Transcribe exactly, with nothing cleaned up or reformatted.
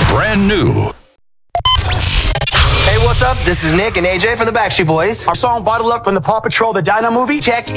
brand new. Hey, what's up? This is Nick and A J from the Backstreet Boys. Our song Bottle Up from the Paw Patrol, the Dino movie. Check